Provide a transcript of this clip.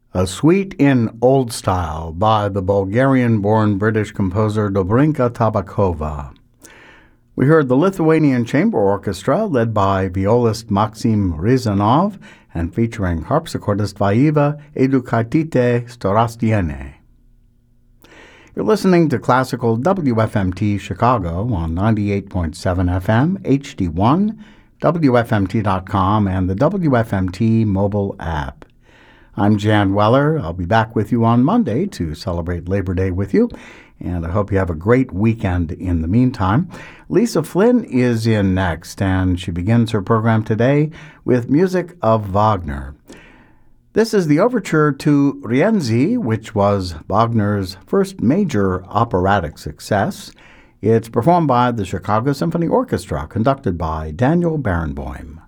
A Suite in Old Style by the Bulgarian-born British composer Dobrinka Tabakova. We heard the Lithuanian Chamber Orchestra led by violist Maxim Rizanov and featuring harpsichordist Vaiva Edukatite Storastiene. You're listening to Classical WFMT Chicago on 98.7 FM, HD1, WFMT.com, and the WFMT mobile app. I'm Jan Weller. I'll be back with you on Monday to celebrate Labor Day with you, and I hope you have a great weekend in the meantime. Lisa Flynn is in next, and she begins her program today with music of Wagner. This is the overture to Rienzi, which was Wagner's first major operatic success. It's performed by the Chicago Symphony Orchestra, conducted by Daniel Barenboim.